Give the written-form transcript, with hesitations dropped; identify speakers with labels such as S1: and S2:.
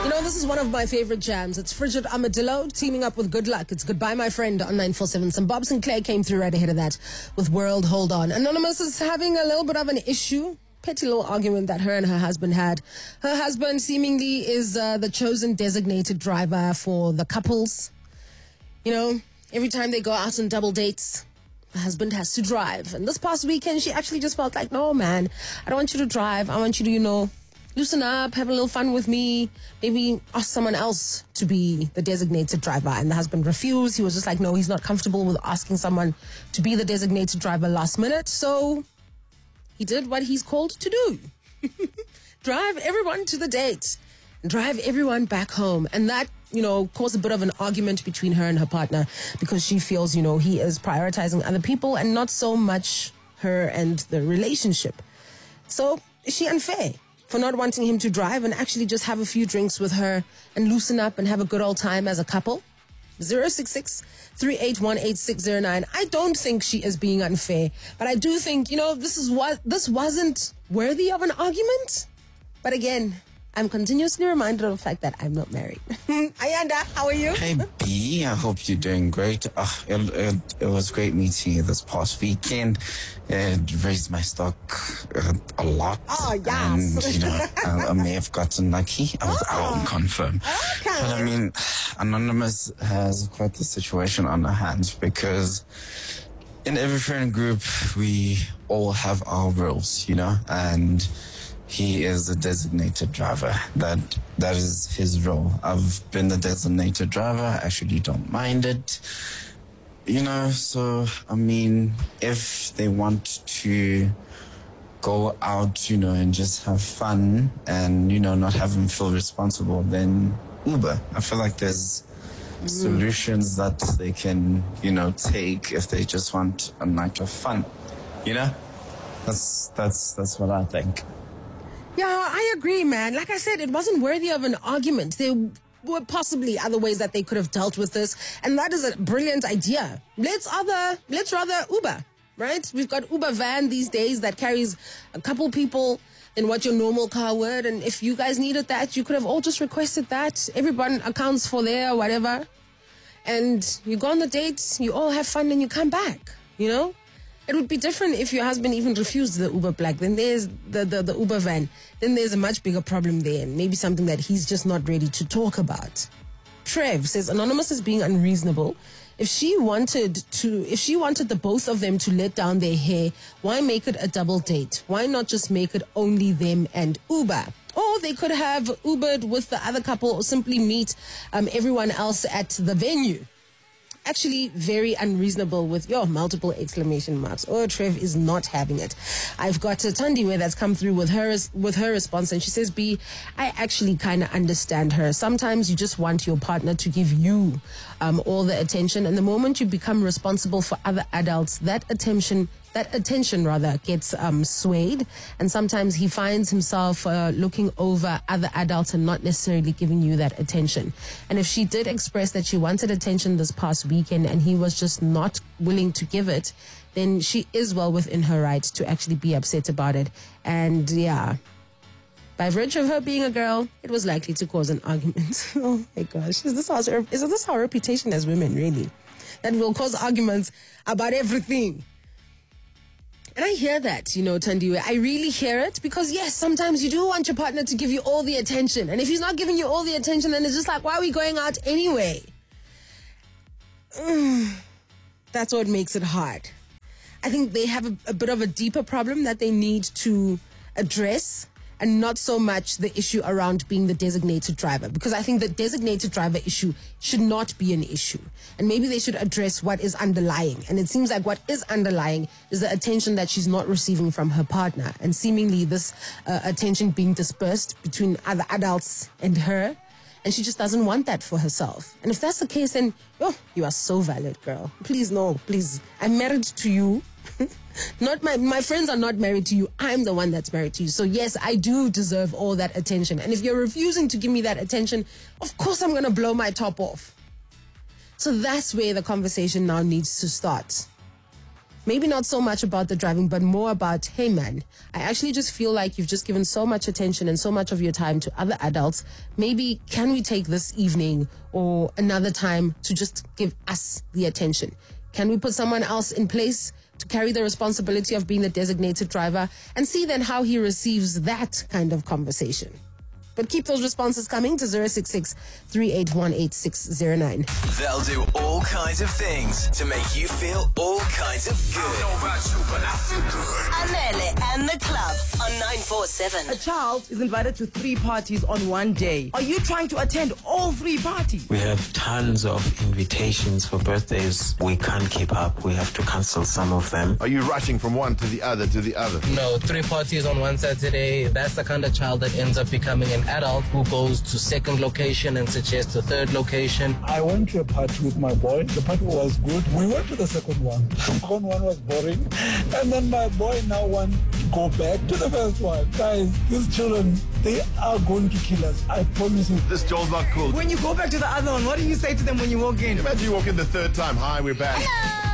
S1: You know, this is one of my favorite jams. It's Frigid Armadillo teaming up with Good Luck. It's Goodbye My Friend on 947. Some Bob Sinclair came through right ahead of that with World Hold On. Anonymous is having a little bit of an issue. Petty little argument that her and her husband had. Her husband seemingly is the chosen designated driver for the couples. You know, every time they go out on double dates, the husband has to drive. And this past weekend, she actually just felt like, no, man, I don't want you to drive. I want you to, loosen up, have a little fun with me, maybe ask someone else to be the designated driver. And the husband refused. He was just like, no, he's not comfortable with asking someone to be the designated driver last minute. So he did what he's called to do. Drive everyone to the date. Drive everyone back home. And that, caused a bit of an argument between her and her partner because she feels, he is prioritizing other people and not so much her and the relationship. So is she unfair for not wanting him to drive and actually just have a few drinks with her and loosen up and have a good old time as a couple? 066-381-8609. I don't think she is being unfair, but I do think, this wasn't worthy of an argument. But again, I'm continuously reminded of the fact that I'm not married. Ayanda, how are you?
S2: Hey, B. I hope you're doing great. It was great meeting you this past weekend. It raised my stock a lot.
S1: Oh, yes.
S2: And, I may have gotten lucky. I won't confirm.
S1: Okay.
S2: But, Anonymous has quite the situation on her hands because in every friend group, we all have our roles, and he is a designated driver. That is his role. I've been the designated driver. I actually don't mind it. So, if they want to go out, and just have fun and, not have him feel responsible, then Uber. I feel like there's solutions that they can, take if they just want a night of fun. That's what I think.
S1: Yeah, I agree, man. Like I said, it wasn't worthy of an argument. There were possibly other ways that they could have dealt with this, and that is a brilliant idea. Let's rather Uber, right? We've got Uber van these days that carries a couple people in what your normal car would, and if you guys needed that, you could have all just requested that. Everyone accounts for their whatever, and you go on the dates, you all have fun, and you come back, It would be different if your husband even refused the Uber Black. Then there's the Uber van. Then there's a much bigger problem there, and maybe something that he's just not ready to talk about. Trev says, Anonymous is being unreasonable. If she wanted the both of them to let down their hair, why make it a double date? Why not just make it only them and Uber? Or they could have Ubered with the other couple or simply meet everyone else at the venue. Actually very unreasonable with your multiple exclamation marks. Oh, Trev is not having it. I've got Tandiwe that's come through with her response, and she says, B, I actually kind of understand her. Sometimes you just want your partner to give you all the attention, and the moment you become responsible for other adults, that attention gets swayed, and sometimes he finds himself looking over other adults and not necessarily giving you that attention. And if she did express that she wanted attention this past weekend and he was just not willing to give it, then she is well within her right to actually be upset about it. And yeah, by virtue of her being a girl, it was likely to cause an argument. Oh my gosh, is this our reputation as women, really? That will cause arguments about everything. And I hear that, Tandiwe. I really hear it because, yes, sometimes you do want your partner to give you all the attention. And if he's not giving you all the attention, then it's just like, why are we going out anyway? That's what makes it hard. I think they have a bit of a deeper problem that they need to address, and not so much the issue around being the designated driver, because I think the designated driver issue should not be an issue. And maybe they should address what is underlying. And it seems like what is underlying is the attention that she's not receiving from her partner, and seemingly this attention being dispersed between other adults and her. And she just doesn't want that for herself. And if that's the case, then, you are so valid, girl. Please, no, please. I'm married to you. Not my friends are not married to you. I'm the one that's married to you. So yes, I do deserve all that attention. And if you're refusing to give me that attention, of course I'm going to blow my top off. So that's where the conversation now needs to start. Maybe not so much about the driving, but more about, hey man, I actually just feel like you've just given so much attention and so much of your time to other adults. Maybe can we take this evening or another time to just give us the attention? Can we put someone else in place to carry the responsibility of being the designated driver, and see then how he receives that kind of conversation? But keep those responses coming to 066-381-8609.
S3: They'll do all kinds of things to make you feel all kinds of good. I don't know about you, but I feel good.
S4: Anele and the club on 947.
S5: A child is invited to 3 parties on one day. Are you trying to attend all 3 parties?
S6: We have tons of invitations for birthdays. We can't keep up. We have to cancel some of them.
S7: Are you rushing from one to the other to the other?
S8: No, 3 parties on one Saturday. That's the kind of child that ends up becoming an adult who goes to second location and suggests a third location.
S9: I went to a party with my boy. The party was good. We went to the second one. The second one was boring. And then my boy now wants to go back to the first one. Guys, these children, they are going to kill us. I promise you.
S7: This Joel's not cool.
S5: When you go back to the other one, what do you say to them when you walk in?
S7: Imagine you walk in the 3rd time. Hi, we're back.
S4: Hello.